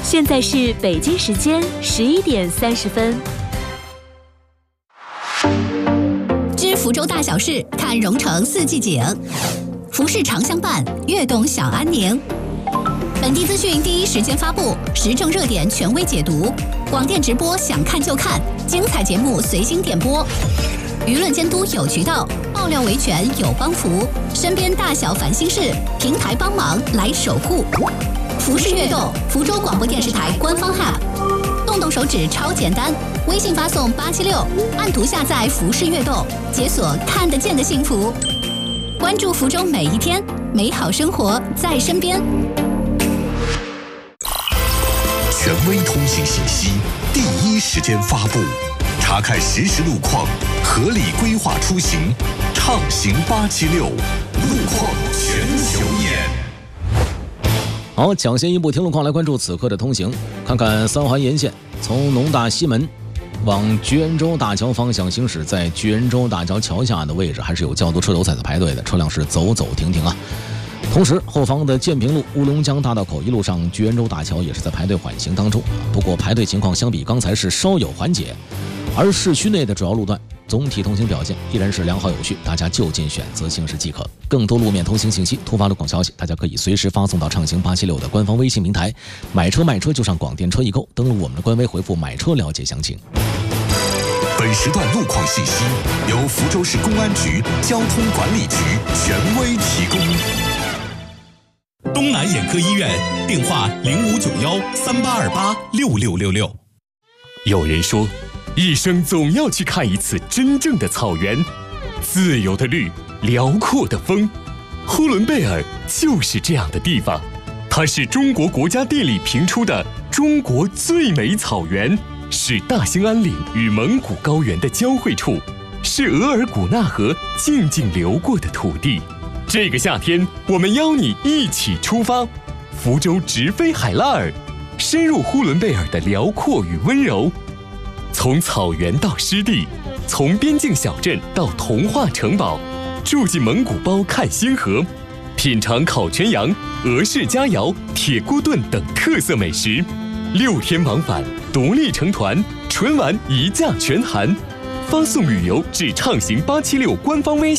现在是北京时间11点30分。 知福州大小事，看蓉城四季景。服饰常相伴，悦动享安宁。本地资讯第一时间发布，时政热点权威解读，广电直播想看就看，精彩节目随心点播。舆论监督有渠道，爆料维权有帮扶，身边大小烦心事，平台帮忙来守护。服饰悦动，福州广播电视台官方 App， 动动手指超简单，微信发送876，按图下载服饰悦动，解锁看得见的幸福。关注福州每一天，美好生活在身边。 权威通信信息，第一时间发布，查看实时路况，合理规划出行，畅行876，路况全球眼。 好，抢先一步听路况，来关注此刻的通行。看看三环沿线，从农大西门往菊园洲大桥方向行驶，在菊园洲大桥桥下的位置还是有较多车流在排队的，车辆是走走停停啊。同时，后方的建平路乌龙江大道口一路上菊园洲大桥也是在排队缓行当中，不过排队情况相比刚才是稍有缓解。而市区内的主要路段总体通行表现依然是良好有序，大家就近选择行驶即可。更多路面通行信息、突发路况消息，大家可以随时发送到畅行876的官方微信平台。买车卖车就上广电车易购，登录我们的官微回复买车了解详情。 本时段路况信息由福州市公安局交通管理局权威提供。 东南眼科医院电话059138286666。 有人说，一生总要去看一次真正的草原，自由的绿，辽阔的风。呼伦贝尔就是这样的地方，它是中国国家地理评出的中国最美草原，是大兴安岭与蒙古高原的交汇处，是额尔古纳河静静流过的土地。这个夏天，我们邀你一起出发，福州直飞海拉尔，深入呼伦贝尔的辽阔与温柔。从草原到湿地，从边境小镇到童话城堡，住进蒙古包看星河，品尝烤全羊、俄式佳肴、铁锅炖等特色美食。6天往返，独立成团，纯玩一价全含。发送旅游至畅行876官方微信。